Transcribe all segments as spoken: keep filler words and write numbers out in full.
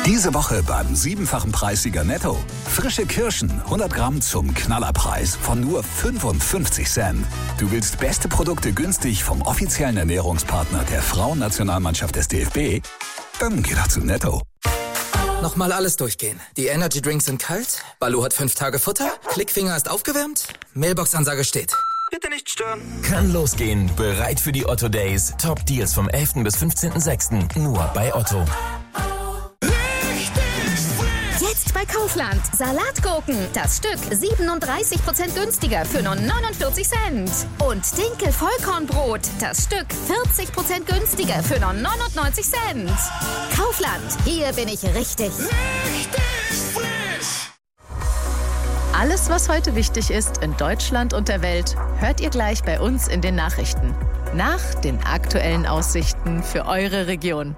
Diese Woche beim siebenfachen Preissieger Netto. Frische Kirschen, hundert Gramm zum Knallerpreis von nur fünfundfünfzig Cent. Du willst beste Produkte günstig vom offiziellen Ernährungspartner der Frauennationalmannschaft des D F B? Dann geh doch zu Netto. Nochmal alles durchgehen. Die Energy Drinks sind kalt, Baloo hat fünf Tage Futter, Klickfinger ist aufgewärmt, Mailbox-Ansage steht. Bitte nicht stören. Kann losgehen. Bereit für die Otto Days. Top Deals vom elften bis fünfzehnten sechsten Nur bei Otto. Jetzt bei Kaufland. Salatgurken. Das Stück siebenunddreißig Prozent günstiger für nur neunundvierzig Cent. Und Dinkel Vollkornbrot. Das Stück vierzig Prozent günstiger für nur neunundneunzig Cent. Kaufland. Hier bin ich richtig. Richtig frisch. Alles, was heute wichtig ist in Deutschland und der Welt, hört ihr gleich bei uns in den Nachrichten. Nach den aktuellen Aussichten für eure Region.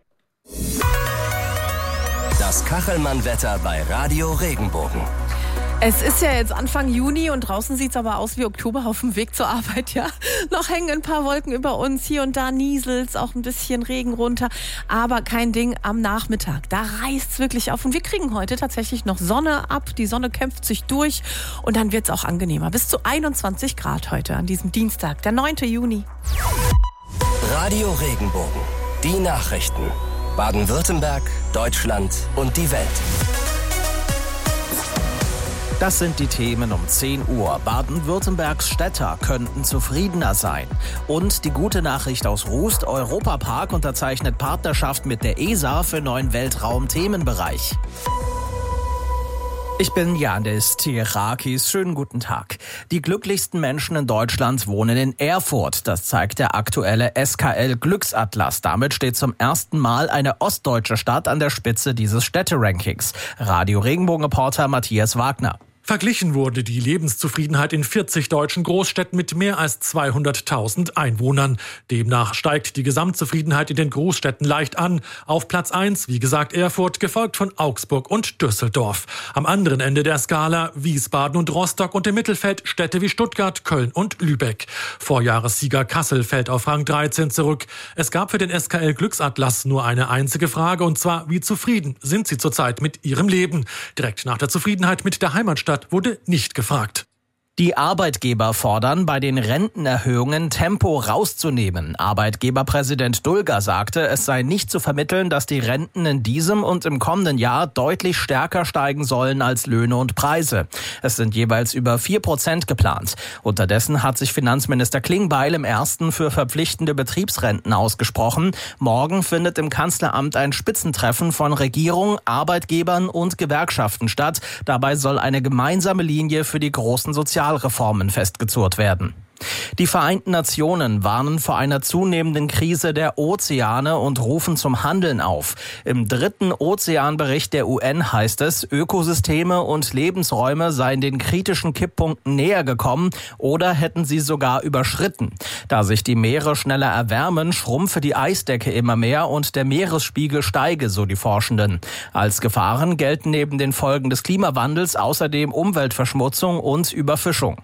Das Kachelmann-Wetter bei Radio Regenbogen. Es ist ja jetzt Anfang Juni und draußen sieht es aber aus wie Oktober auf dem Weg zur Arbeit, ja. Noch hängen ein paar Wolken über uns, hier und da nieselt's, auch ein bisschen Regen runter, aber kein Ding am Nachmittag. Da reißt's wirklich auf und wir kriegen heute tatsächlich noch Sonne ab, die Sonne kämpft sich durch und dann wird's auch angenehmer. Bis zu einundzwanzig Grad heute an diesem Dienstag, der neunten Juni. Radio Regenbogen, die Nachrichten. Baden-Württemberg, Deutschland und die Welt. Das sind die Themen um zehn Uhr. Baden-Württembergs Städter könnten zufriedener sein. Und die gute Nachricht aus Rust: Europapark unterzeichnet Partnerschaft mit der E S A für neuen Weltraum-Themenbereich. Ich bin Janis Tirakis. Schönen guten Tag. Die glücklichsten Menschen in Deutschland wohnen in Erfurt. Das zeigt der aktuelle S K L-Glücksatlas. Damit steht zum ersten Mal eine ostdeutsche Stadt an der Spitze dieses Städterankings. Radio Regenbogen-Reporter Matthias Wagner. Verglichen wurde die Lebenszufriedenheit in vierzig deutschen Großstädten mit mehr als zweihunderttausend Einwohnern. Demnach steigt die Gesamtzufriedenheit in den Großstädten leicht an. Auf Platz eins, wie gesagt, Erfurt, gefolgt von Augsburg und Düsseldorf. Am anderen Ende der Skala Wiesbaden und Rostock und im Mittelfeld Städte wie Stuttgart, Köln und Lübeck. Vorjahressieger Kassel fällt auf Rang dreizehn zurück. Es gab für den S K L-Glücksatlas nur eine einzige Frage, und zwar: Wie zufrieden sind Sie zurzeit mit Ihrem Leben? Direkt nach der Zufriedenheit mit der Heimatstadt wurde nicht gefragt. Die Arbeitgeber fordern, bei den Rentenerhöhungen Tempo rauszunehmen. Arbeitgeberpräsident Dulger sagte, es sei nicht zu vermitteln, dass die Renten in diesem und im kommenden Jahr deutlich stärker steigen sollen als Löhne und Preise. Es sind jeweils über vier Prozent geplant. Unterdessen hat sich Finanzminister Klingbeil im ersten für verpflichtende Betriebsrenten ausgesprochen. Morgen findet im Kanzleramt ein Spitzentreffen von Regierung, Arbeitgebern und Gewerkschaften statt. Dabei soll eine gemeinsame Linie für die großen Sozial Reformen festgezurrt werden. Die Vereinten Nationen warnen vor einer zunehmenden Krise der Ozeane und rufen zum Handeln auf. Im dritten Ozeanbericht der U N heißt es, Ökosysteme und Lebensräume seien den kritischen Kipppunkten näher gekommen oder hätten sie sogar überschritten. Da sich die Meere schneller erwärmen, schrumpfe die Eisdecke immer mehr und der Meeresspiegel steige, so die Forschenden. Als Gefahren gelten neben den Folgen des Klimawandels außerdem Umweltverschmutzung und Überfischung.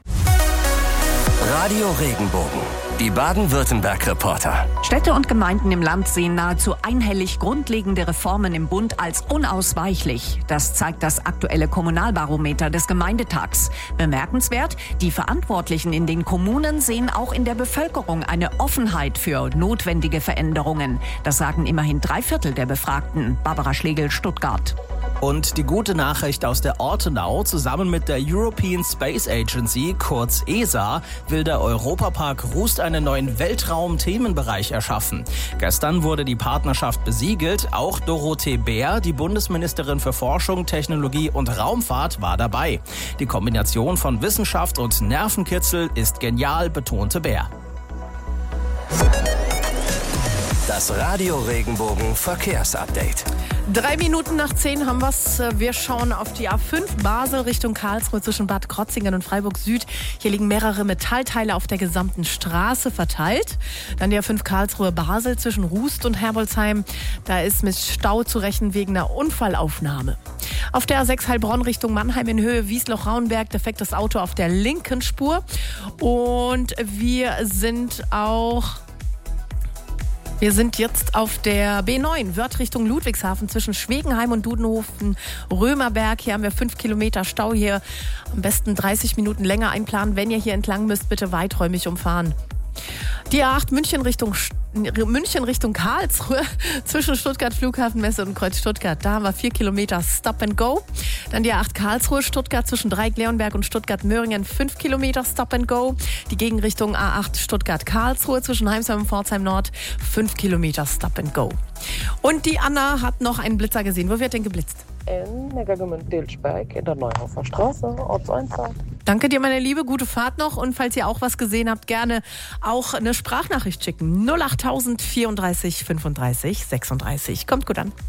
Radio Regenbogen, die Baden-Württemberg-Reporter. Städte und Gemeinden im Land sehen nahezu einhellig grundlegende Reformen im Bund als unausweichlich. Das zeigt das aktuelle Kommunalbarometer des Gemeindetags. Bemerkenswert, die Verantwortlichen in den Kommunen sehen auch in der Bevölkerung eine Offenheit für notwendige Veränderungen. Das sagen immerhin drei Viertel der Befragten. Barbara Schlegel, Stuttgart. Und die gute Nachricht aus der Ortenau: Zusammen mit der European Space Agency, kurz E S A, will der Europapark Rust einen neuen Weltraum-Themenbereich erschaffen. Gestern wurde die Partnerschaft besiegelt. Auch Dorothee Bär, die Bundesministerin für Forschung, Technologie und Raumfahrt, war dabei. Die Kombination von Wissenschaft und Nervenkitzel ist genial, betonte Bär. Das Radio Regenbogen Verkehrsupdate. Drei Minuten nach zehn haben wir's. Wir schauen auf die A fünf Basel Richtung Karlsruhe zwischen Bad Krotzingen und Freiburg Süd. Hier liegen mehrere Metallteile auf der gesamten Straße verteilt. Dann die A fünf Karlsruhe Basel zwischen Rust und Herbolzheim. Da ist mit Stau zu rechnen wegen einer Unfallaufnahme. Auf der A sechs Heilbronn Richtung Mannheim in Höhe Wiesloch-Rauenberg defektes Auto auf der linken Spur. Und wir sind auch Wir sind jetzt auf der B neun, Wörth Richtung Ludwigshafen zwischen Schwegenheim und Dudenhofen, Römerberg. Hier haben wir fünf Kilometer Stau. Hier am besten dreißig Minuten länger einplanen. Wenn ihr hier entlang müsst, bitte weiträumig umfahren. Die A acht München Richtung, München Richtung Karlsruhe zwischen Stuttgart Flughafenmesse und Kreuz Stuttgart. Da haben wir vier Kilometer Stop and Go. Dann die A acht Karlsruhe Stuttgart zwischen Dreieck-Leonberg und Stuttgart-Möhringen fünf Kilometer Stop and Go. Die Gegenrichtung A acht Stuttgart Karlsruhe zwischen Heimsheim und Pforzheim Nord fünf Kilometer Stop and Go. Und die Anna hat noch einen Blitzer gesehen. Wo wird denn geblitzt? In Neckargemünd-Delsberg in der Neuhofer Straße, Ortseinfahrt. Danke dir, meine Liebe. Gute Fahrt noch. Und falls ihr auch was gesehen habt, gerne auch eine Sprachnachricht schicken. null acht vierunddreißig fünfunddreißig sechsunddreißig. Kommt gut an.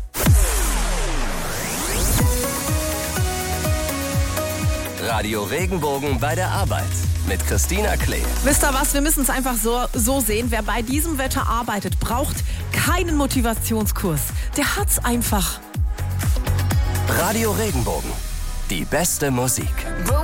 Radio Regenbogen bei der Arbeit mit Christina Klee. Wisst ihr was? Wir müssen es einfach so, so sehen. Wer bei diesem Wetter arbeitet, braucht keinen Motivationskurs. Der hat's einfach. Radio Regenbogen. Die beste Musik.